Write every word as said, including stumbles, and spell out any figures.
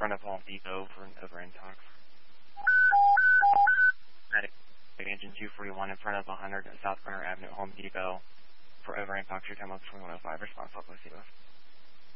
front of Home Depot for an over in talks. Engine two forty-one in front of one hundred South Corner Avenue, Home Depot for over in talks. Your time was twenty-one oh five. Response, I'll see you.